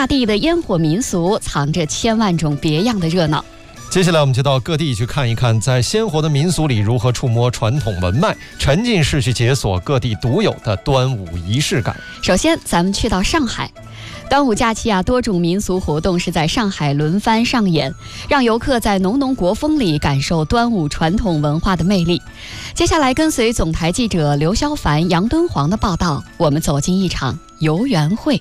大地的烟火民俗藏着千万种别样的热闹。 接下来我们就到各地去看一看，在鲜活的民俗里如何触摸传统文脉，沉浸式去解锁各地独有的端午仪式感。 首先咱们去到上海，端午假期多种民俗活动是在上海轮番上演，让游客在浓浓国风里感受端午传统文化的魅力。接下来跟随总台记者刘潇凡、杨敦煌的报道，我们走进一场游园会。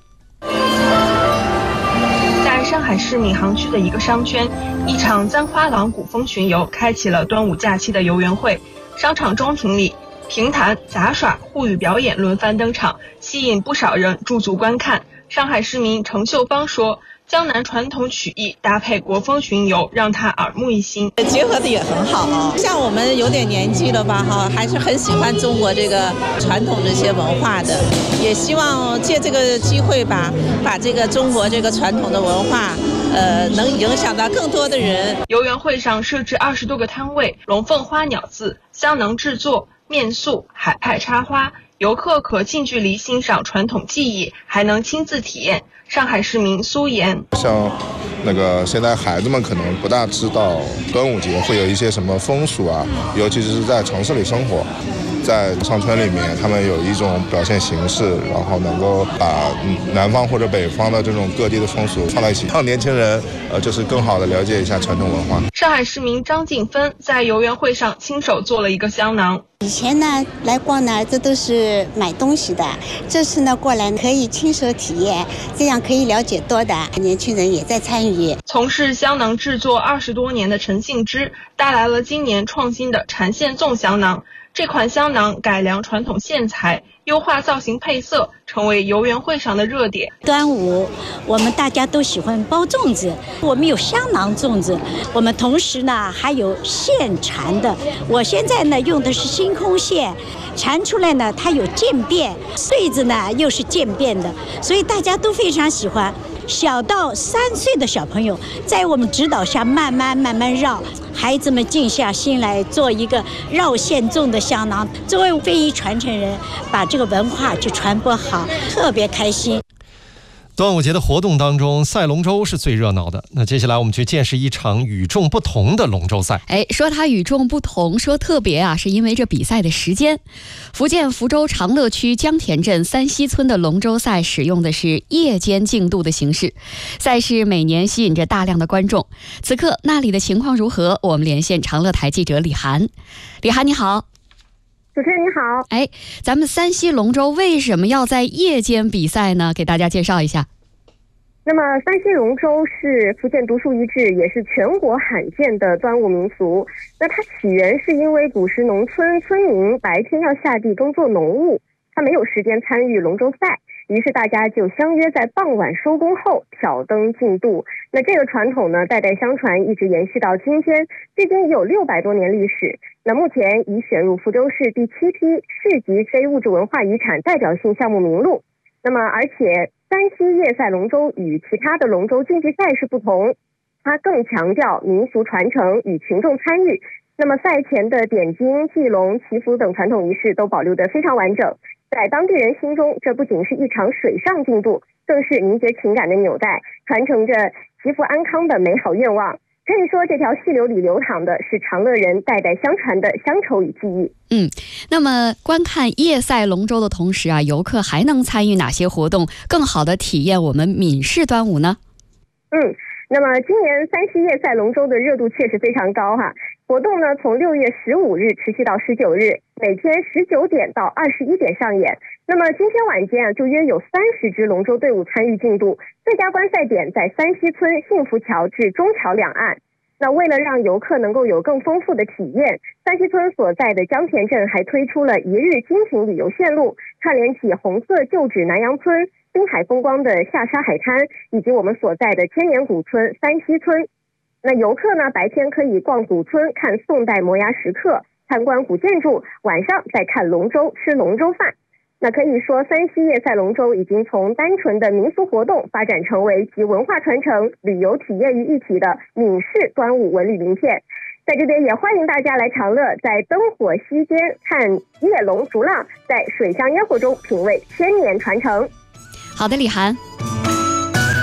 在上海市闵行区的一个商圈，一场簪花廊古风巡游开启了端午假期的游园会。商场中庭里，评弹、杂耍、沪语表演轮番登场，吸引不少人驻足观看。上海市民程秀芳说，江南传统曲艺搭配国风巡游，让她耳目一新。 结合的也很好像我们有点年纪了吧还是很喜欢中国这个传统这些文化的，也希望借这个机会把这个中国这个传统的文化能影响到更多的人。 游园会上设置20多个摊位，龙凤花鸟字、香囊制作、面塑、海派插花，游客可近距离欣赏传统技艺，还能亲自体验。上海市民苏岩， 像现在孩子们可能不大知道端午节会有一些什么风俗啊，尤其是在城市里生活，在商圈里面他们有一种表现形式，然后能够把南方或者北方的这种各地的风俗放在一起，让年轻人就是更好的了解一下传统文化。 上海市民张静芬在游园会上亲手做了一个香囊。 以前呢来逛呢，这都是买东西的，这次呢过来可以亲手体验，这样可以了解多的。年轻人也在参与。 从事香囊制作20多年的陈信之带来了今年创新的缠线粽香囊。这款香囊改良传统线材，优化造型配色，成为游园会上的热点。 端午我们大家都喜欢包粽子，我们有香囊粽子，我们同时呢还有线缠的。我现在呢用的是星空线，缠出来呢它有渐变，穗子呢又是渐变的，所以大家都非常喜欢。小到3岁的小朋友在我们指导下慢慢绕，孩子们静下心来做一个绕线粽的香囊。作为非遗传承人，把这个文化就传播好，特别开心。 端午节的活动当中，赛龙舟是最热闹的。那接下来我们去见识一场与众不同的龙舟赛。 说它与众不同，说特别是因为这比赛的时间。福建福州长乐区江田镇三溪村的龙舟赛使用的是夜间竞渡的形式，赛事每年吸引着大量的观众。此刻那里的情况如何？我们连线长乐台记者李涵。李涵你好。 主持人你好。 咱们三溪龙舟为什么要在夜间比赛呢？给大家介绍一下。 那么三溪龙舟是福建独树一帜，也是全国罕见的端午民俗。那它起源是因为古时农村村民白天要下地耕作农务，他没有时间参与龙舟赛，于是大家就相约在傍晚收工后挑灯竞渡。那这个传统呢代代相传，一直延续到今天，距今已有600多年历史。那目前已选入福州市第7批市级非物质文化遗产代表性项目名录。那么而且三溪夜赛龙舟与其他的龙舟竞技赛事不同，它更强调民俗传承与群众参与。那么赛前的点睛、祭龙、祈福等传统仪式都保留得非常完整，在当地人心中，这不仅是一场水上竞渡，更是凝结情感的纽带，传承着祈福安康的美好愿望。可以说这条细流里流淌的是长乐人代代相传的乡愁与记忆。 那么观看夜赛龙舟的同时游客还能参与哪些活动，更好的体验我们闽式端午呢？ 那么今年三溪夜赛龙舟的热度确实非常高活动呢从6月15日持续到19日，每天19点到21点上演。那么今天晚间就约有30支龙舟队伍参与竞渡，最佳观赛点在三溪村幸福桥至中桥两岸。那为了让游客能够有更丰富的体验，三溪村所在的江田镇还推出了1日精品旅游线路，串联起红色旧址南阳村、滨海风光的下沙海滩，以及我们所在的千年古村三溪村。那游客呢，白天可以逛古村看宋代摩崖石刻，参观古建筑，晚上再看龙舟吃龙舟饭。那可以说三溪夜赛龙舟已经从单纯的民俗活动发展成为集文化传承、旅游体验于一体的闽式端午文旅名片。在这边也欢迎大家来长乐，在灯火溪间看夜龙逐浪，在水上烟火中品味千年传承。 好的，李涵。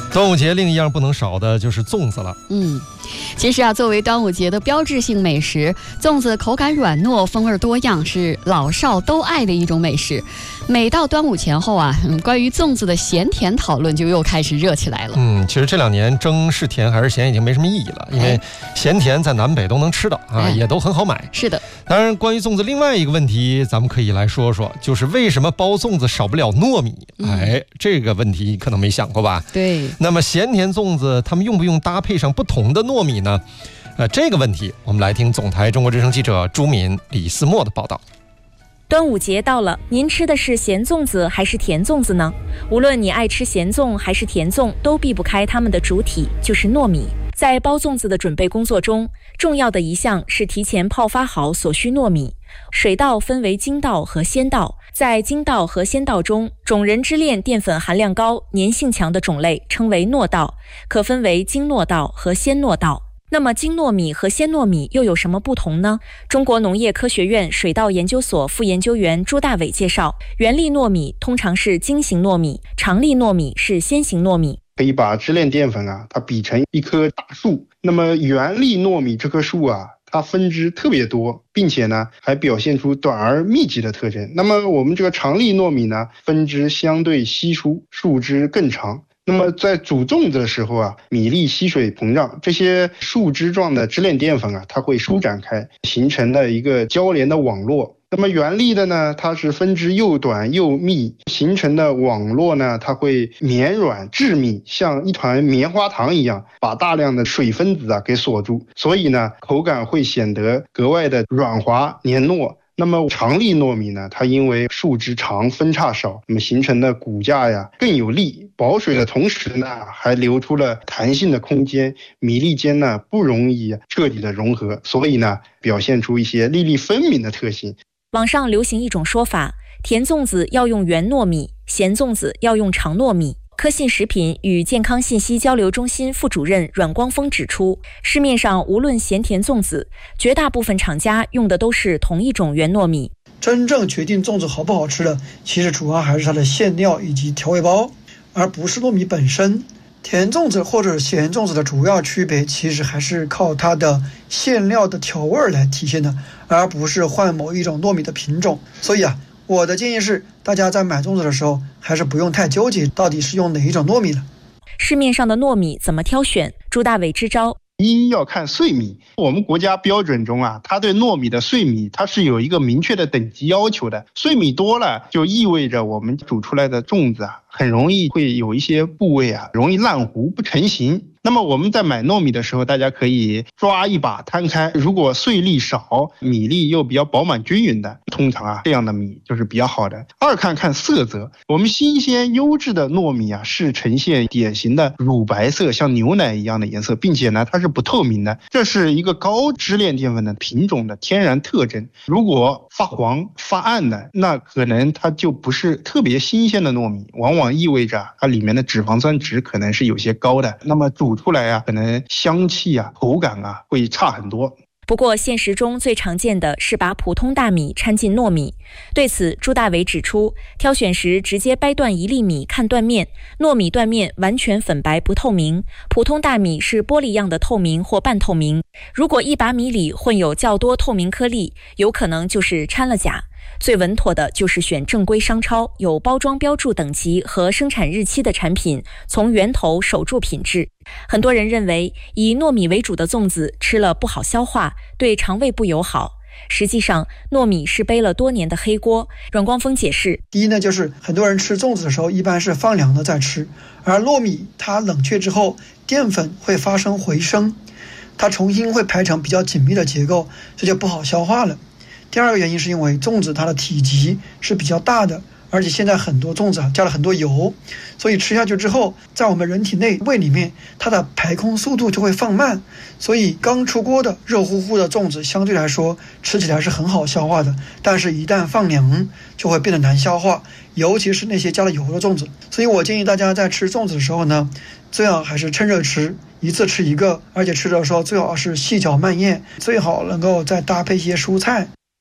端午节另一样不能少的就是粽子了。 其实啊，作为端午节的标志性美食，粽子口感软糯，风味多样，是老少都爱的一种美食。每到端午前后啊，关于粽子的咸甜讨论就又开始热起来了。 其实这2年蒸是甜还是咸已经没什么意义了，因为咸甜在南北都能吃到啊，也都很好买。 是的。 当然，关于粽子另外一个问题，咱们可以来说说，就是为什么包粽子少不了糯米？这个问题可能没想过吧？ 对。 那么咸甜粽子，他们用不用搭配上不同的糯米呢？这个问题，我们来听总台中国之声记者朱敏、李思墨的报道。 端午节到了，您吃的是咸粽子还是甜粽子呢？无论你爱吃咸粽还是甜粽，都避不开它们的主体，就是糯米。在包粽子的准备工作中，重要的一项是提前泡发好所需糯米。水稻分为精稻和鲜稻，在精稻和鲜稻中，种仁支链淀粉含量高、粘性强的种类称为糯稻，可分为精糯稻和鲜糯稻。那么精糯米和鲜糯米又有什么不同呢？中国农业科学院水稻研究所副研究员朱大伟介绍，圆粒糯米通常是精型糯米，长粒糯米是鲜型糯米。 可以把支链淀粉它比成一棵大树，那么圆粒糯米这棵树它分支特别多，并且呢还表现出短而密集的特征。那么我们这个长粒糯米呢，分支相对稀疏，树枝更长。那么在煮粽子的时候米粒吸水膨胀，这些树枝状的支链淀粉它会舒展开，形成了一个交连的网络。那么圆粒的呢，它是分支又短又密，形成的网络呢，它会绵软致密，像一团棉花糖一样，把大量的水分子给锁住，所以呢，口感会显得格外的软滑黏糯。那么长粒糯米呢，它因为树枝长分叉少，那么形成的骨架更有力，保水的同时呢，还留出了弹性的空间，米粒间呢不容易彻底的融合，所以呢表现出一些粒粒分明的特性。 网上流行一种说法，甜粽子要用圆糯米，咸粽子要用长糯米。科信食品与健康信息交流中心副主任阮光峰指出，市面上无论咸甜粽子，绝大部分厂家用的都是同一种圆糯米。 真正决定粽子好不好吃的，其实主要还是它的馅料以及调味包，而不是糯米本身。甜粽子或者咸粽子的主要区别，其实还是靠它的馅料的调味来体现的，而不是换某一种糯米的品种。所以我的建议是，大家在买粽子的时候，还是不用太纠结到底是用哪一种糯米的。 市面上的糯米怎么挑选？朱大伟支招。 要看碎米，我们国家标准中它对糯米的碎米它是有一个明确的等级要求的，碎米多了就意味着我们煮出来的粽子很容易会有一些部位容易烂糊不成形。那么我们在买糯米的时候，大家可以抓一把摊开，如果碎粒少，米粒又比较饱满均匀的，通常这样的米就是比较好的。二看色泽，我们新鲜优质的糯米是呈现典型的乳白色，像牛奶一样的颜色，并且呢它是不透明的，这是一个高支链淀粉的品种的天然特征。如果发黄发暗的，那可能它就不是特别新鲜的糯米，往往意味着它里面的脂肪酸值可能是有些高的，那么煮出来可能香气口感会差很多。 不过现实中最常见的是把普通大米掺进糯米。对此，朱大伟指出，挑选时直接掰断一粒米看断面，糯米断面完全粉白不透明，普通大米是玻璃样的透明或半透明。如果一把米里混有较多透明颗粒，有可能就是掺了钾。最稳妥的就是选正规商超有包装标注等级和生产日期的产品，从源头守住品质。很多人认为以糯米为主的粽子吃了不好消化，对肠胃不友好。实际上，糯米是背了多年的黑锅。阮光峰解释， 第一呢，就是很多人吃粽子的时候一般是放凉的再吃，而糯米它冷却之后，淀粉会发生回升，它重新会排成比较紧密的结构，这就不好消化了。第二个原因是因为粽子它的体积是比较大的，而且现在很多粽子加了很多油，所以吃下去之后，在我们人体内胃里面，它的排空速度就会放慢，所以刚出锅的热乎乎的粽子相对来说吃起来是很好消化的，但是一旦放凉就会变得难消化，尤其是那些加了油的粽子。所以我建议大家在吃粽子的时候呢，最好还是趁热吃，一次吃一个，而且吃的时候最好是细嚼慢咽，最好能够再搭配一些蔬菜。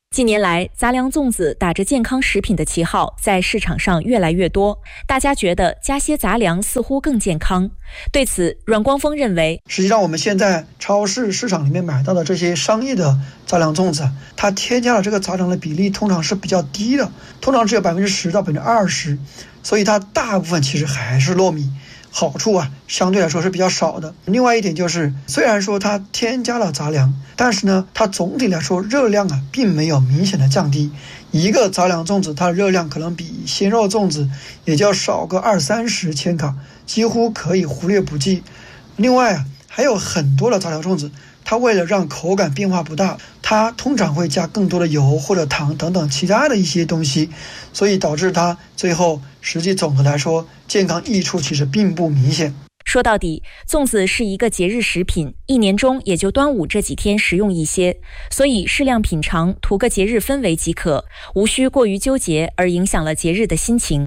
近年来，杂粮粽子打着健康食品的旗号，在市场上越来越多，大家觉得加些杂粮似乎更健康。对此，阮光峰认为， 实际上我们现在超市市场里面买到的这些商业的杂粮粽子，它添加了这个杂粮的比例通常是比较低的，通常只有10%到20%，所以它大部分其实还是糯米。好处啊，相对来说是比较少的。另外一点就是，虽然说它添加了杂粮，但是呢，它总体来说热量啊，并没有明显的降低。一个杂粮粽子，它的热量可能比鲜肉粽子也就要少个20-30千卡，几乎可以忽略不计。另外啊，还有很多的杂粮粽子，它为了让口感变化不大，它通常会加更多的油或者糖等等其他的一些东西，所以导致它最后实际总的来说健康益处其实并不明显。 说到底，粽子是一个节日食品，一年中也就端午这几天食用一些，所以适量品尝，图个节日氛围即可，无需过于纠结而影响了节日的心情。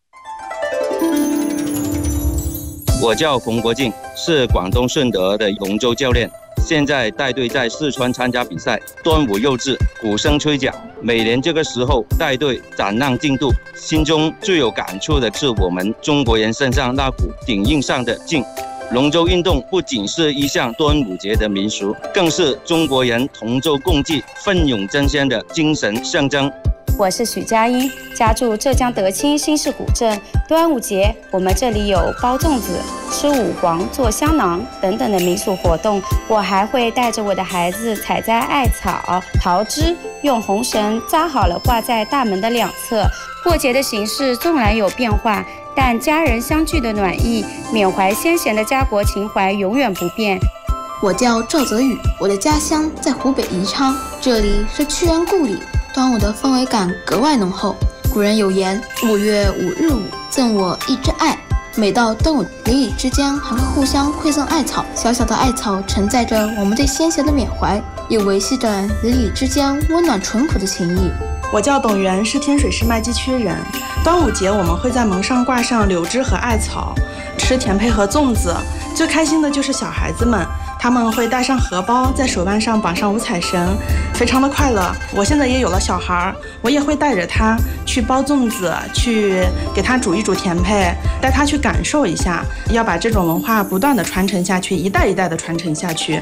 我叫冯国敬，是广东顺德的龙舟教练，现在带队在四川参加比赛。端午又至，鼓声吹角，每年这个时候带队展望进度，心中最有感触的是我们中国人身上那股顶硬上的劲。龙舟运动不仅是一项端午节的民俗，更是中国人同舟共济、奋勇争先的精神象征。 我是许佳音，家住浙江德清新市古镇。端午节我们这里有包粽子、吃五黄、做香囊等等的民俗活动。我还会带着我的孩子采摘艾草、桃枝，用红绳扎好了挂在大门的两侧。过节的形式纵然有变化，但家人相聚的暖意、缅怀先贤的家国情怀永远不变。 我叫赵泽宇，我的家乡在湖北宜昌，这里是屈原故里。端午的氛围感格外浓厚。古人有言：“5月5日午，赠我一枝艾。”每到端午，邻里之间还会互相馈赠艾草。小小的艾草承载着我们对先贤的缅怀，也维系着邻里之间温暖淳朴的情谊。 我叫董源，是天水市麦积区人。端午节我们会在门上挂上柳枝和艾草，吃甜配和粽子。最开心的就是小孩子们，他们会带上荷包，在手腕上绑上五彩绳，非常的快乐。我现在也有了小孩，我也会带着他去包粽子，去给他煮一煮甜配，带他去感受一下，要把这种文化不断的传承下去，一代一代的传承下去。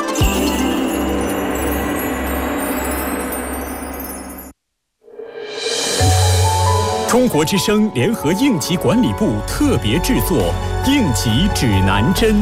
中国之声联合应急管理部特别制作《应急指南针》。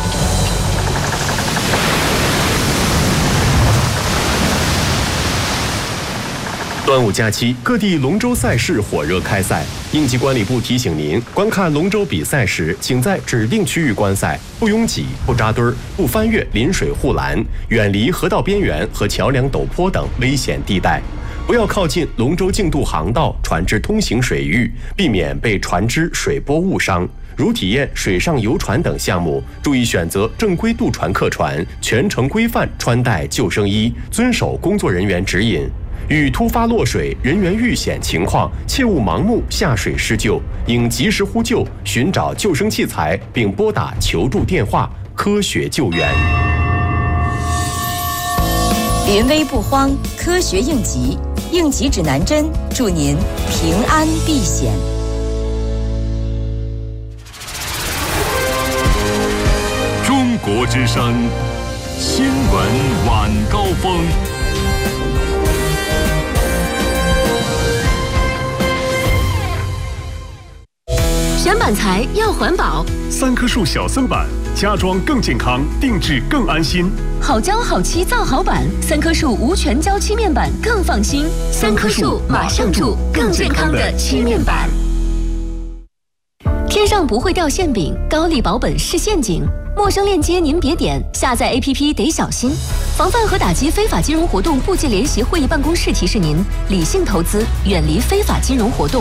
端午假期，各地龙舟赛事火热开赛。应急管理部提醒您，观看龙舟比赛时，请在指定区域观赛，不拥挤、不扎堆儿、不翻越临水护栏，远离河道边缘和桥梁陡坡等危险地带。不要靠近龙舟竞渡航道、船只通行水域，避免被船只水波误伤。如体验水上游船等项目，注意选择正规渡船客船，全程规范穿戴救生衣，遵守工作人员指引。遇突发落水、人员遇险情况，切勿盲目下水施救，应及时呼救，寻找救生器材，并拨打求助电话，科学救援。 临危不慌，科学应急，应急指南针，祝您平安避险。 中国之声新闻晚高峰。 选板材要环保 ，3棵树小森板，家装更健康，定制更安心。 好胶好漆造好板，3棵树无全胶漆面板更放心。3棵树马上住更健康的漆面板。天上不会掉馅饼，高利保本是陷阱。陌生链接您别点，下载 APP 得小心。防范和打击非法金融活动部际联席会议办公室提示您：理性投资，远离非法金融活动。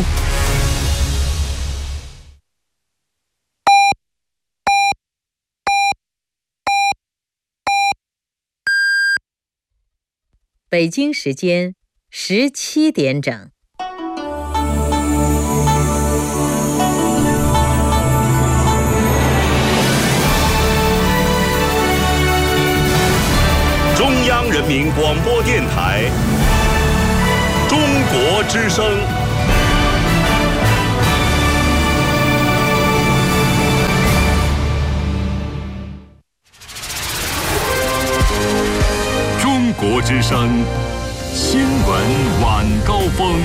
北京时间17点整。 中央人民广播电台。 中国之声。中国之声新闻晚高峰。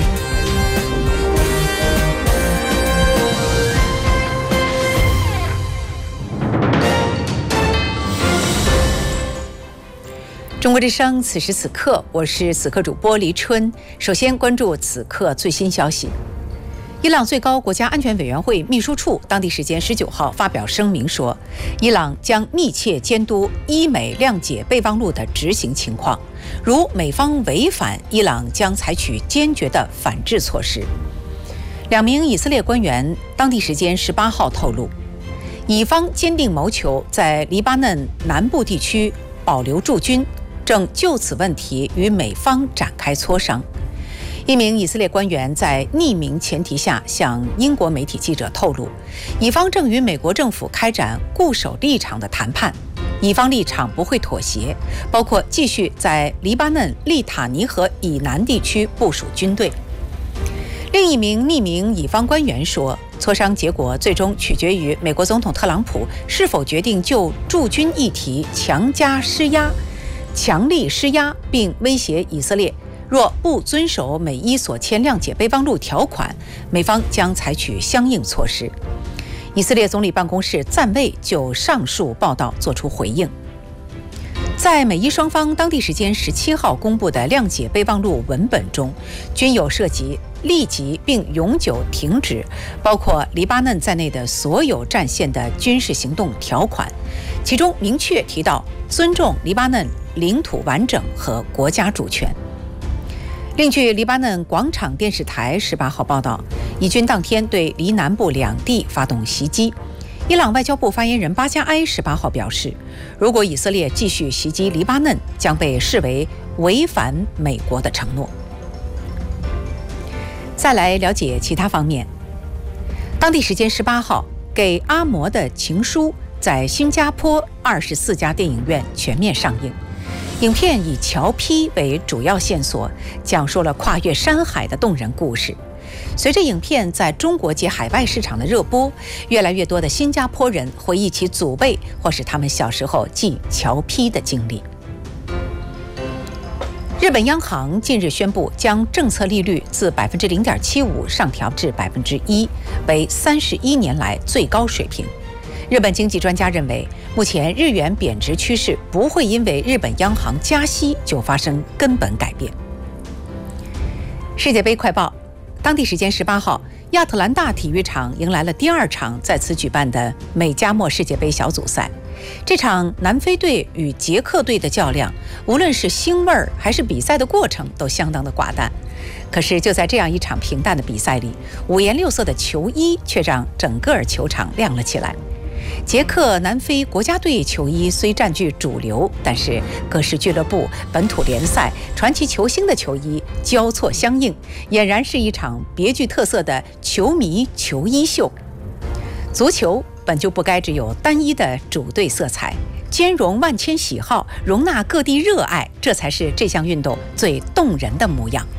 中国之声，此时此刻，我是此刻主播黎春。首先关注此刻最新消息。伊朗最高国家安全委员会秘书处当地时间19号发表声明说，伊朗将密切监督伊美谅解备忘录的执行情况，如美方违反，伊朗将采取坚决的反制措施。2名以色列官员当地时间18号透露，以方坚定谋求在黎巴嫩南部地区保留驻军，正就此问题与美方展开磋商。一名以色列官员在匿名前提下向英国媒体记者透露，以方正与美国政府开展固守立场的谈判，以方立场不会妥协，包括继续在黎巴嫩利塔尼河以南地区部署军队。另一名匿名以方官员说，磋商结果最终取决于美国总统特朗普是否决定就驻军议题强力施压，并威胁以色列，若不遵守美伊所签谅解备忘录条款，美方将采取相应措施。以色列总理办公室暂未就上述报道作出回应。在美伊双方当地时间17号公布的谅解备忘录文本中，均有涉及立即并永久停止包括黎巴嫩在内的所有战线的军事行动条款，其中明确提到尊重黎巴嫩领土完整和国家主权。另据黎巴嫩广场电视台18号报道，以军当天对黎南部2地发动袭击。伊朗外交部发言人巴加埃18号表示，如果以色列继续袭击黎巴嫩，将被视为违反美国的承诺。再来了解其他方面。当地时间18号，给阿摩的情书在新加坡24家电影院全面上映。影片以乔批为主要线索，讲述了跨越山海的动人故事。随着影片在中国及海外市场的热播，越来越多的新加坡人回忆起祖辈或是他们小时候记乔批的经历。日本央行近日宣布，将政策利率自 0.75% 上调至 1%， 为31年来最高水平。日本经济专家认为，目前日元贬值趋势不会因为日本央行加息就发生根本改变。世界杯快报，当地时间18号，亚特兰大体育场迎来了第2场在此举办的美加墨世界杯小组赛。这场南非队与捷克队的较量，无论是腥味儿还是比赛的过程都相当的寡淡。可是就在这样一场平淡的比赛里，5颜6色的球衣却让整个球场亮了起来。捷克、南非国家队球衣虽占据主流，但是各式俱乐部、本土联赛、传奇球星的球衣交错相映，俨然是一场别具特色的球迷球衣秀。足球本就不该只有单一的主队色彩，兼容万千喜好，容纳各地热爱，这才是这项运动最动人的模样。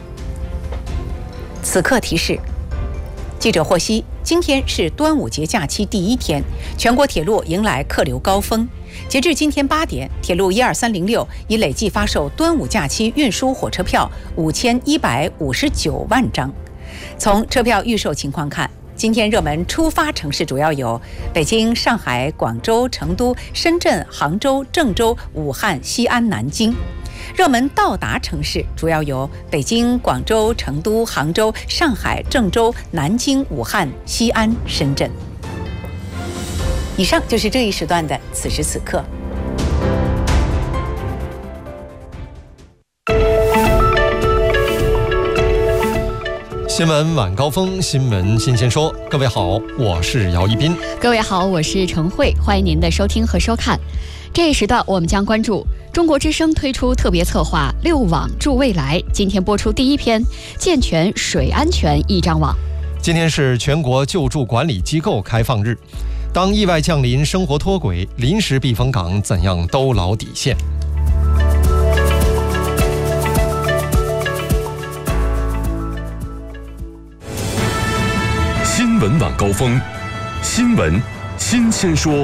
此刻提示，记者获悉，今天是端午节假期第1天，全国铁路迎来客流高峰。截至今天8点，铁路12306已累计发售端午假期运输火车票5159万张。从车票预售情况看，今天热门出发城市主要有北京、上海、广州、成都、深圳、杭州、郑州、武汉、西安、南京。热门到达城市主要有北京、广州、成都、杭州、上海、郑州、南京、武汉、西安、深圳。以上就是这一时段的此时此刻。 新闻晚高峰，新闻新鲜说。各位好，我是姚一斌。 各位好，我是陈慧，欢迎您的收听和收看。这一时段我们将关注中国之声推出特别策划6网助未来，今天播出第1篇健全水安全一张网。 今天是全国救助管理机构开放日，当意外降临，生活脱轨，临时避风港怎样兜牢底线？ 闻晚高峰，新闻新鲜说。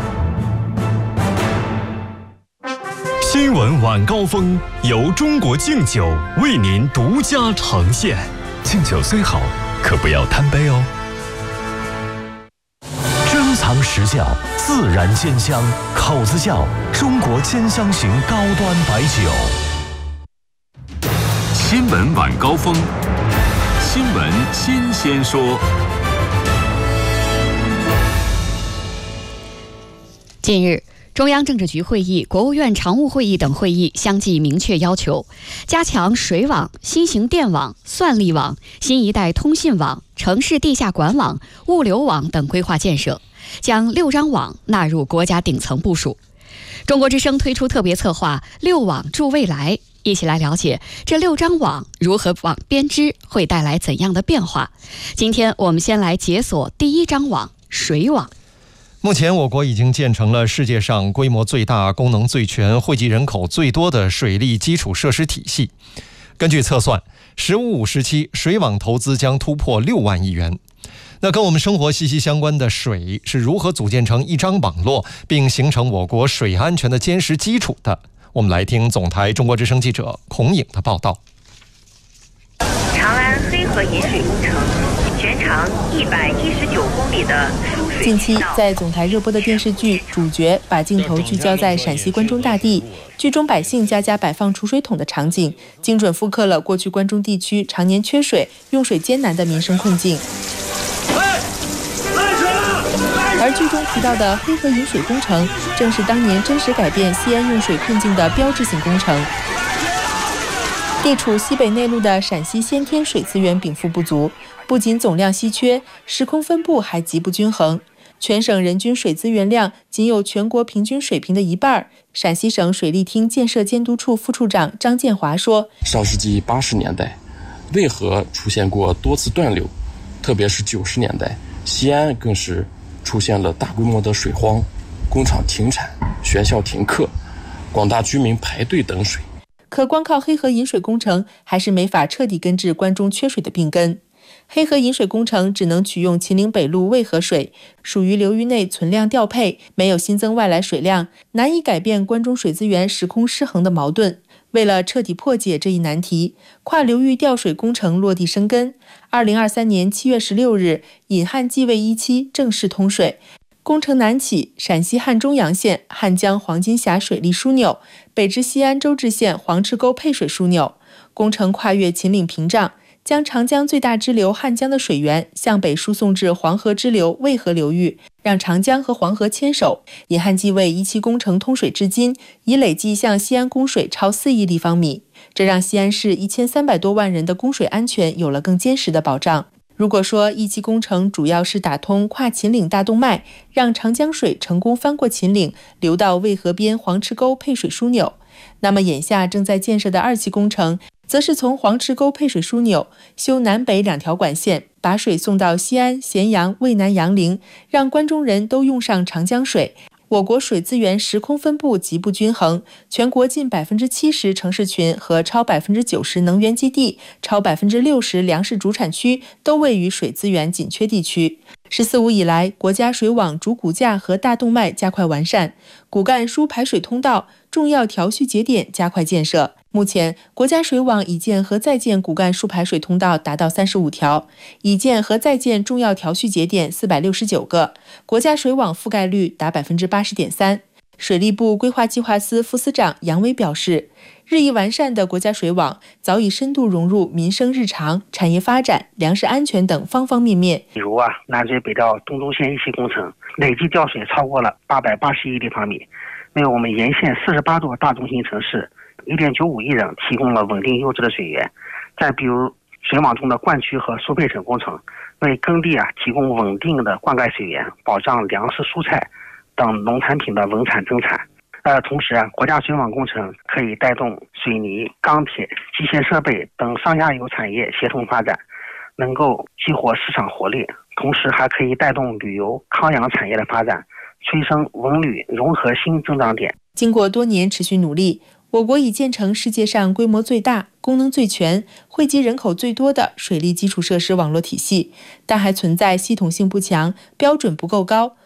新闻晚高峰由中国敬酒为您独家呈现。敬酒虽好，可不要贪杯哦。珍藏实窖，自然鲜香，口子窖中国兼香型高端白酒。新闻晚高峰，新闻新鲜说。 近日，中央政治局会议、国务院常务会议等会议相继明确要求，加强水网、新型电网、算力网、新一代通信网、城市地下管网、物流网等规划建设，将6张网纳入国家顶层部署。中国之声推出特别策划“6网助未来”，一起来了解这6张网如何网编织会带来怎样的变化。今天我们先来解锁第1张网——水网。 目前，我国已经建成了世界上规模最大、功能最全、惠及人口最多的水利基础设施体系。根据测算，“15+5”时期水网投资将突破6万亿元。那跟我们生活息息相关的水是如何组建成一张网络，并形成我国水安全的坚实基础的？我们来听总台中国之声记者孔颖的报道。 长安黑河引水工程，全长119公里的输水。 近期在总台热播的电视剧《主角》把镜头聚焦在陕西关中大地，剧中百姓家家摆放储水桶的场景，精准复刻了过去关中地区常年缺水、用水艰难的民生困境。而剧中提到的黑河引水工程，正是当年真实改变西安用水困境的标志性工程。地处西北内陆的陕西先天水资源禀赋不足，不仅总量稀缺，时空分布还极不均衡。全省人均水资源量仅有全国平均水平的1半。陕西省水利厅建设监督处副处长张建华说： 上世纪80年代，渭河出现过多次断流，特别是90年代，西安更是出现了大规模的水荒，工厂停产，学校停课，广大居民排队等水。 可光靠黑河引水工程还是没法彻底根治关中缺水的病根。黑河引水工程只能取用秦岭北路渭河水，属于流域内存量调配，没有新增外来水量，难以改变关中水资源时空失衡的矛盾。为了彻底破解这一难题，跨流域调水工程落地生根。2023年7月16日，引汉济渭1期正式通水。工程南起陕西汉中阳县汉江黄金峡水利枢纽，北至西安周至县黄池沟配水枢纽。工程跨越秦岭屏障，将长江最大支流汉江的水源向北输送至黄河支流渭河流域，让长江和黄河牵手。引汉济渭1期工程通水至今，已累计向西安供水超4亿立方米，这让西安市1300多万人的供水安全有了更坚实的保障。如果说1期工程主要是打通跨秦岭大动脉，让长江水成功翻过秦岭，流到渭河边黄池沟配水枢纽，那么眼下正在建设的2期工程，则是从黄池沟配水枢纽修南北2条管线，把水送到西安、咸阳、渭南、杨凌，让关中人都用上长江水。我国水资源时空分布极不均衡，全国近70%城市群和超90%能源基地、超60%粮食主产区都位于水资源紧缺地区。“14+5”以来，国家水网主骨架和大动脉加快完善，骨干输排水通道、重要调蓄节点加快建设。目前，国家水网已建和在建骨干输排水通道达到35条，已建和在建重要调蓄节点469个，国家水网覆盖率达80.3%。水利部规划计划司副司长杨伟表示，日益完善的国家水网早已深度融入民生日常、产业发展、粮食安全等方方面面。 比如南水北调东中线1期工程，累计调水超过了880亿立方米，为我们沿线48座大中心城市1.95亿人提供了稳定优质的水源。再比如水网中的灌区和输配水工程，为耕地提供稳定的灌溉水源，保障粮食、蔬菜等农产品的稳产增产。同时国家水网工程可以带动水泥、钢铁、机械设备等上下游产业协同发展，能够激活市场活力，同时还可以带动旅游、康养产业的发展，催生文旅融合新增长点。 经过多年持续努力，我国已建成世界上规模最大、 功能最全、惠及人口最多的水利基础设施网络体系，但还存在系统性不强、标准不够高、